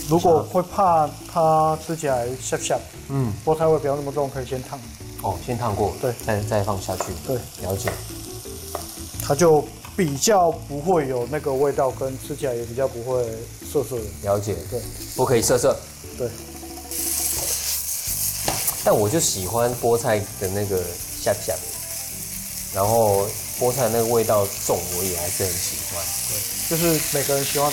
如果会怕它吃起来涩涩，菠菜味不要那么重，可以先烫。 哦，先烫过， 对， 再放下去。 对， 了解。 它就比较不会有那个味道，跟吃起来也比较不会涩涩的。 了解。 对， 不可以涩涩。 对。 但我就喜欢菠菜的那个下下，然后菠菜那个味道重，我也还是很喜欢。 对，就是每个人喜欢